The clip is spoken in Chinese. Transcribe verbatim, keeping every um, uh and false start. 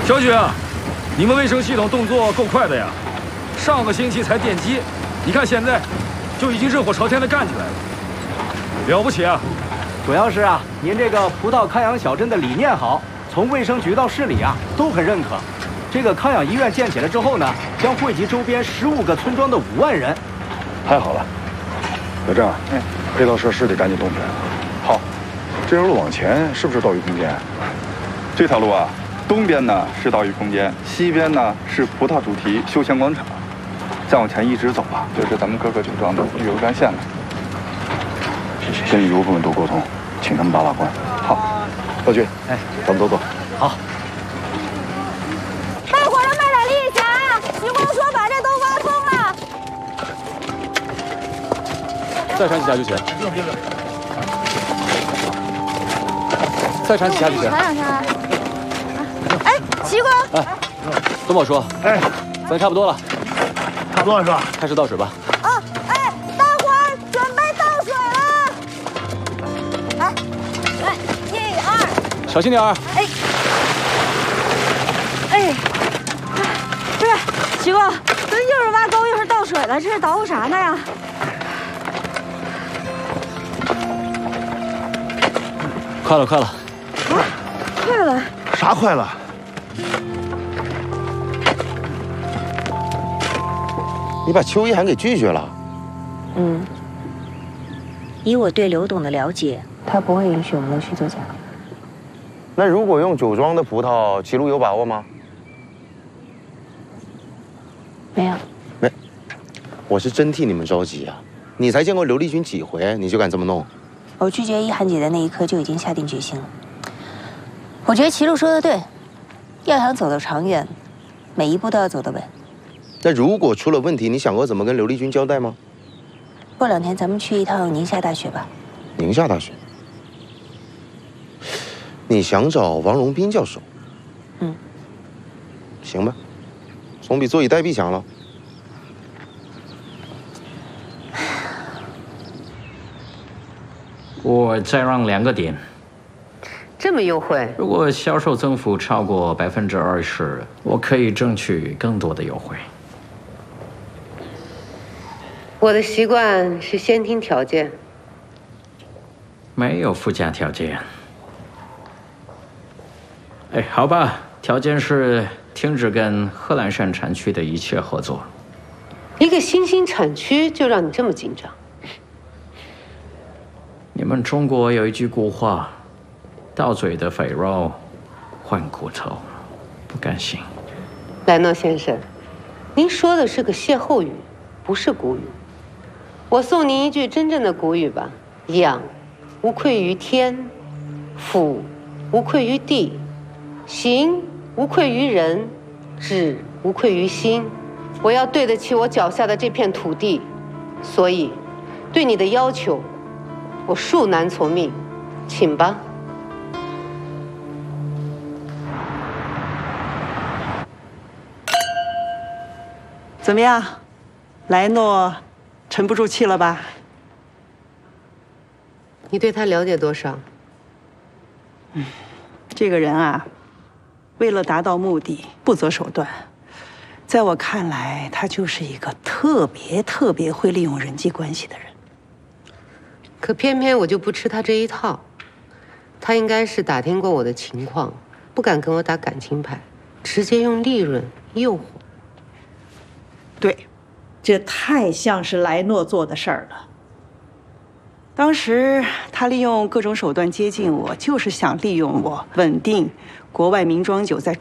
小许啊，你们卫生系统动作够快的呀！上个星期才奠基，你看现在就已经热火朝天的干起来了，了不起啊！ 主要是啊，您这个葡萄康养小镇的理念好，从卫生局到市里啊都很认可。这个康养医院建起来之后呢，将惠及周边十五个村庄的五万人。 太好了，小郑，哎，配套设施得赶紧动起来。好，这条路往前是不是岛屿空间？ 这条路啊，东边呢是岛屿空间，西边呢是葡萄主题休闲广场。再往前一直走啊，就是咱们各个酒庄的旅游专线了。先与油部门多沟通，请他们把把关。好，道具，哎，咱们走走。 好。 卖火的卖点力气啊！徐光说把这都挖通了。 再铲几下就行。不用不用。再铲几下就行。 铲两下。哎，徐光。 哎，东宝叔，哎，咱差不多了。差不多了是吧？开始倒水吧。 啊，哎，大伙儿准备倒水了。来，来，一二。 小心点儿。 哎，哎，不是，徐光，咱又是挖沟又是倒水了，这是捣鼓啥呢呀？ 快了，快了。 啊，快了。 啥快了？ 你把邱一涵给拒绝了？ 嗯，以我对刘董的了解，他不会允许我们陆续作假。 那如果用酒庄的葡萄，齐路有把握吗？ 没有。 没，我是真替你们着急啊！你才见过刘丽君几回，你就敢这么弄？ 我拒绝一涵姐的那一刻就已经下定决心了。我觉得齐路说的对，要想走得长远，每一步都要走得稳。 那如果出了问题，你想过怎么跟刘丽君交代吗？ 过两天咱们去一趟宁夏大学吧。 宁夏大学？你想找王荣斌教授？ 嗯。 行吧，总比坐以待毙强了。 我再让两个点。 这么优惠？ 如果销售增幅超过百分之二十，我可以争取更多的优惠。 我的习惯是先听条件。 没有附加条件。哎，好吧，条件是停止跟贺兰山产区的一切合作。 一个新兴产区就让你这么紧张？ 你们中国有一句古话，到嘴的肥肉换骨头，不甘心。 莱诺先生，您说的是个歇后语，不是古语。我送您一句真正的古语吧：养，无愧于天；抚，无愧于地；行，无愧于人；止，无愧于心。我要对得起我脚下的这片土地，所以，对你的要求，我恕难从命，请吧。 怎么样，莱诺沉不住气了吧？ 你对他了解多少？ 嗯，这个人啊，为了达到目的不择手段。在我看来，他就是一个特别特别会利用人际关系的人。 可偏偏我就不吃他这一套。他应该是打听过我的情况，不敢跟我打感情牌，直接用利润诱惑。 对，这太像是莱诺做的事儿了。当时他利用各种手段接近我，就是想利用我稳定国外名庄酒在